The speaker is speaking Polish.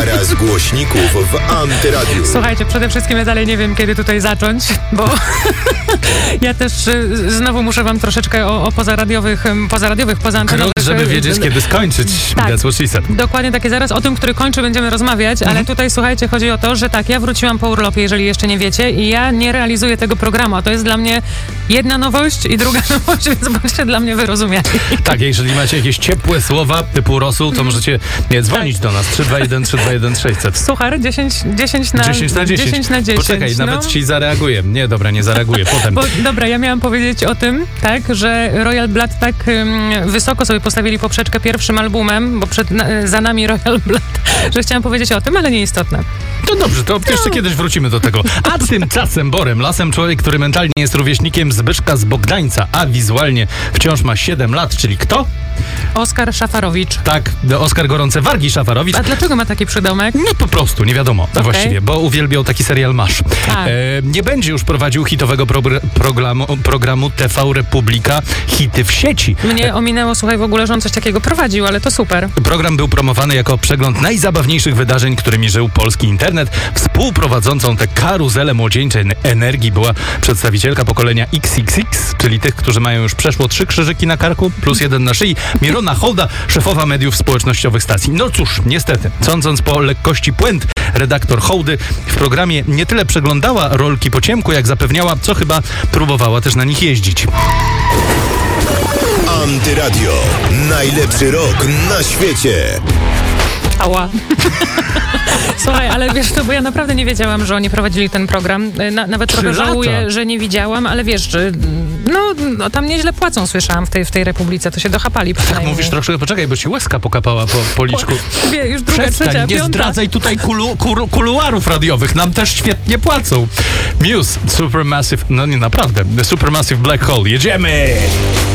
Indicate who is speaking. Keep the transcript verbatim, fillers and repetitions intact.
Speaker 1: Para z głośników w Antyradiu.
Speaker 2: Słuchajcie, przede wszystkim ja dalej nie wiem, kiedy tutaj zacząć, bo ja też y, znowu muszę wam troszeczkę o, o pozaradiowych, um, pozaradiowych, pozaantenowych...
Speaker 3: Krót, żeby wiedzieć, kiedy skończyć.
Speaker 2: Tak.
Speaker 3: That's what she said.
Speaker 2: Dokładnie takie zaraz. O tym, który kończy, będziemy rozmawiać,
Speaker 3: Mhm.
Speaker 2: ale tutaj, słuchajcie, chodzi o to, że tak, ja wróciłam po urlopie, jeżeli jeszcze nie wiecie, i ja nie realizuję tego programu, a to jest dla mnie jedna nowość i druga nowość, więc bądźcie dla mnie wyrozumiali.
Speaker 3: Tak, jeżeli macie jakieś ciepłe słowa typu rosół, to możecie nie, dzwonić do nas. trzy dwa jeden trzy dwa jeden sześćset.
Speaker 2: Suchar, dziesięć, dziesięć na
Speaker 3: dziesięć na dziesięć.
Speaker 2: dziesięć na dziesięć.
Speaker 3: Poczekaj,
Speaker 2: no.
Speaker 3: nawet ci zareaguję. Nie, dobra, nie zareaguję. Potem.
Speaker 2: Bo, dobra, ja miałam powiedzieć o tym, tak, że Royal Blood tak um, wysoko sobie postawili poprzeczkę pierwszym albumem, bo przed, na, za nami Royal Blood, że chciałam powiedzieć o tym, ale nieistotne.
Speaker 3: To dobrze, to jeszcze kiedyś wrócimy do tego. A tymczasem Borem Lasem, człowiek, który mentalnie jest rówieśnikiem Zbyszka z Bogdańca, a wizualnie wciąż ma siedem lat, czyli kto?
Speaker 2: Oskar Szafarowicz.
Speaker 3: Tak, Oskar Gorące Wargi Szafarowicz.
Speaker 2: A dlaczego ma taki przydomek?
Speaker 3: No po prostu, nie wiadomo
Speaker 2: Okay.
Speaker 3: właściwie, bo uwielbiał taki serial Masz.
Speaker 2: Tak.
Speaker 3: E, nie będzie już prowadził hitowego progr- programu, programu T V Republika Hity w sieci.
Speaker 2: Mnie ominęło, słuchaj, w ogóle, że on coś takiego prowadził, ale to super.
Speaker 3: Program był promowany jako przegląd najzabawniejszych wydarzeń, którymi żył polski internet. Współprowadzącą tę karuzelę młodzieńczej energii była przedstawicielka pokolenia X X X, czyli tych, którzy mają już przeszło trzy krzyżyki na karku, plus jeden na szyi. Mirona Hołda, szefowa mediów społecznościowych stacji. No cóż, niestety, sądząc po lekkości puent, redaktor Hołdy w programie nie tyle przeglądała rolki po ciemku, jak zapewniała, co chyba próbowała też na nich jeździć.
Speaker 1: Antyradio. Najlepszy rok na świecie.
Speaker 2: Ała. Słuchaj, ale wiesz co, bo ja naprawdę nie wiedziałam, że oni prowadzili ten program. Na, nawet
Speaker 3: Trzy
Speaker 2: trochę
Speaker 3: lata.
Speaker 2: żałuję, że nie widziałam, ale wiesz, że no, no tam nieźle płacą, słyszałam w tej, w tej Republice, to się dochapali
Speaker 3: Tak
Speaker 2: przynajmniej.
Speaker 3: mówisz troszkę, poczekaj, bo ci łezka pokapała po policzku.
Speaker 2: Wie, już druga,
Speaker 3: Przestań,
Speaker 2: trzecia,
Speaker 3: nie
Speaker 2: piąta.
Speaker 3: zdradzaj tutaj kulu, kulu, kuluarów radiowych, nam też świetnie płacą. Muse, Supermassive, no nie naprawdę, The Supermassive Black Hole, jedziemy!